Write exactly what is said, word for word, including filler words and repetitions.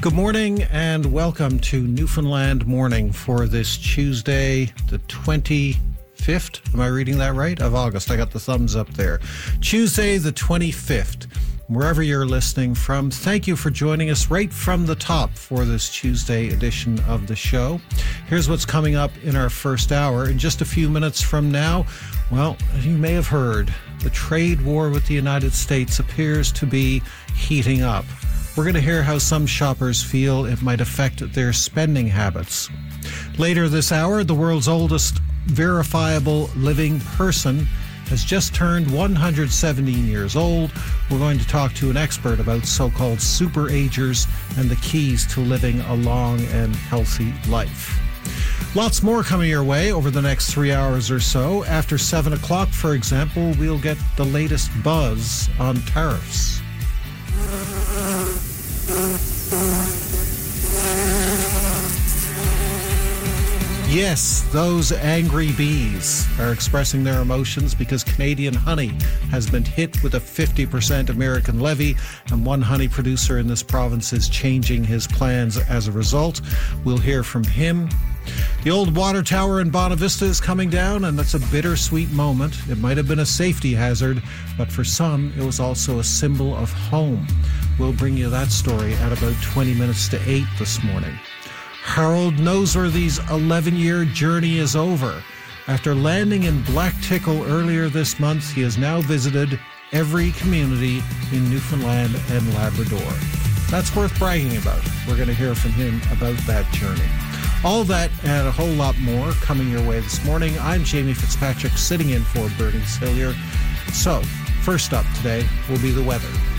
Good morning and welcome to Newfoundland Morning for this Tuesday, the twenty-fifth. Am I reading that right? Of August. I got the thumbs up there. Tuesday, the twenty-fifth. Wherever you're listening from, thank you for joining us right from the top for this Tuesday edition of the show. Here's what's coming up in our first hour. In just a few minutes from now, well, you may have heard, the trade war with the United States appears to be heating up. We're going to hear how some shoppers feel it might affect their spending habits. Later this hour, the world's oldest verifiable living person has just turned one hundred seventeen years old. We're going to talk to an expert about so-called super-agers and the keys to living a long and healthy life. Lots more coming your way over the next three hours or so. After seven o'clock, for example, we'll get the latest buzz on tariffs. Yes, those angry bees are expressing their emotions because Canadian honey has been hit with a fifty percent American levy, and one honey producer in this province is changing his plans as a result. We'll hear from him. The old water tower in Bonavista is coming down, and that's a bittersweet moment. It might have been a safety hazard, but for some, it was also a symbol of home. We'll bring you that story at about twenty minutes to eight this morning. Harold Noseworthy's eleven-year journey is over. After landing in Black Tickle earlier this month, he has now visited every community in Newfoundland and Labrador. That's worth bragging about. We're going to hear from him about that journey. All that and a whole lot more coming your way this morning. I'm Jamie Fitzpatrick, sitting in for Bernice Hillier. So, first up today will be the weather.